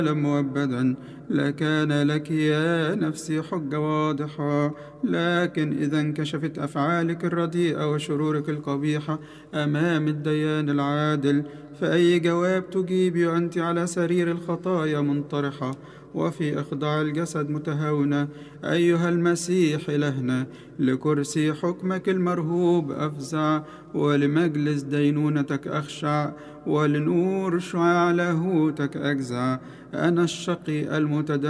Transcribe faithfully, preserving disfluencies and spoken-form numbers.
مؤبدا لكان لك يا نفسي حجة واضحة. لكن إذا انكشفت أفعالك الرديئة وشرورك القبيحة أمام الديان العادل، فأي جواب تجيبي وأنت على سرير الخطايا منطرحة وفي إخضاع الجسد متهاونة؟ أيها المسيح إلهنا، لكرسي حكمك المرهوب أفزع، ولمجلس دينونتك أخشع، ولنور شعاع لاهوتك أجزع. أنا الشقي المتدين